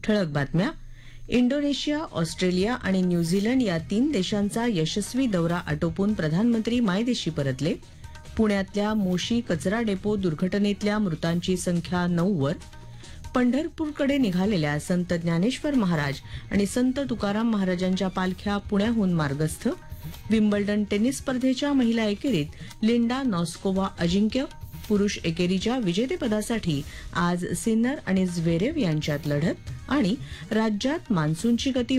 ठळक बातम्या. Indonesia, Australia आणि न्यूझीलंड या 3 देशांचा यशस्वी दौरा आटोपून प्रधानमंत्री मायदेशी परतले. पुण्यातल्या मोशी कचरा डेपो दुर्घटनेतल्या मृतांची संख्या 9 वर. पंढरपूरकडे निघालेल्या संत ज्ञानेश्वर महाराज आणि संत तुकाराम महाराजांच्या पालख्या पुण्याहून मार्गस्थ. विम्बल्डन टेनिस स्पर्धेच्या महिला एकेरीत लिंडा नॉस्कोवा अजिंक्य. पुरुष एकेरीच्या विजेतेपदासाठी आज सिन्नर आणि झ्वेरेव यांच्यात लढत. आणि राज्यात मान्सूनची गती